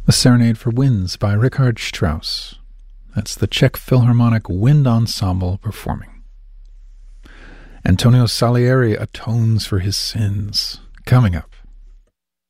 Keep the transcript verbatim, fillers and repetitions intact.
The Serenade for Winds by Richard Strauss. That's the Czech Philharmonic Wind Ensemble performing. Antonio Salieri atones for his sins. Coming up